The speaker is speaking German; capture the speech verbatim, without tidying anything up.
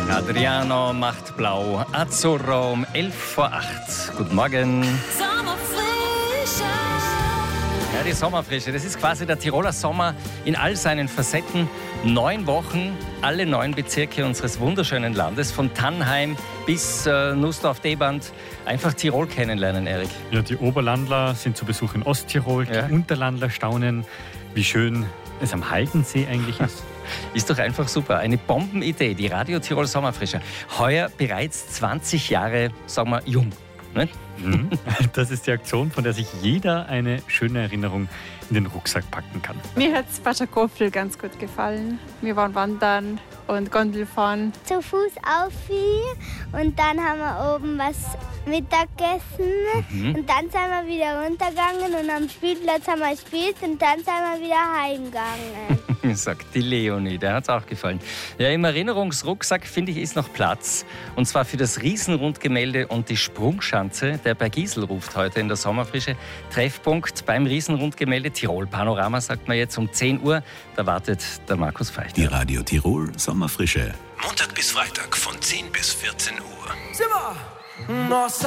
Adriano macht blau, Azzurro um elf vor acht. Guten Morgen. Sommerfrische. Ja, die Sommerfrische, das ist quasi der Tiroler Sommer in all seinen Facetten. Neun Wochen, alle neun Bezirke unseres wunderschönen Landes, von Tannheim bis äh, Nussdorf-Deband. Einfach Tirol kennenlernen, Erik. Ja, die Oberlandler sind zu Besuch in Osttirol, Ja. die Unterlandler staunen, wie schön es am Haldensee eigentlich ist. Ist doch einfach super. Eine Bombenidee, die Radio Tirol Sommerfrische. Heuer bereits zwanzig Jahre, sagen wir, jung. Nicht? Mhm. Das ist die Aktion, von der sich jeder eine schöne Erinnerung in den Rucksack packen kann. Mir hat Spatscherkofel ganz gut gefallen. Wir waren wandern und Gondel fahren. Zu Fuß auf und dann haben wir oben was Mittag gegessen Mhm. und dann sind wir wieder runtergegangen und am Spielplatz haben wir gespielt und dann sind wir wieder heimgegangen. Sagt die Leonie, der hat es auch gefallen. Ja, im Erinnerungsrucksack, finde ich, ist noch Platz. Und zwar für das Riesenrundgemälde und die Sprungschanze. Der bei Giesel ruft heute in der Sommerfrische. Treffpunkt beim Riesenrundgemälde Tirol Panorama, sagt man jetzt um zehn Uhr. Da wartet der Markus Feicht. Die Radio Tirol Sommerfrische. Montag bis Freitag von zehn bis vierzehn Uhr. Nossa